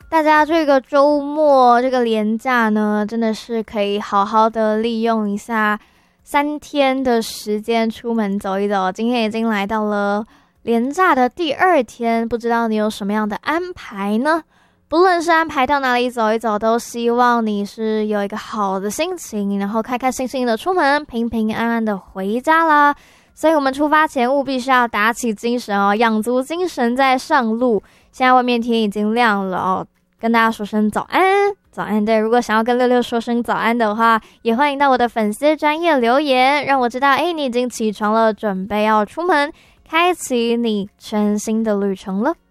大家这个周末这个连假呢，真的是可以好好的利用一下3天的时间出门走一走。今天已经来到了连假的第2天，不知道你有什么样的安排呢？不论是安排到哪里走一走，都希望你是有一个好的心情，然后开开心心的出门，平平安安的回家啦。所以我们出发前务必是要打起精神哦，养足精神再上路。现在外面天已经亮了哦，跟大家说声早安。早安，对，如果想要跟六六说声早安的话，也欢迎到我的粉丝专页留言，让我知道你已经起床了，准备要出门，开启你全新的旅程了。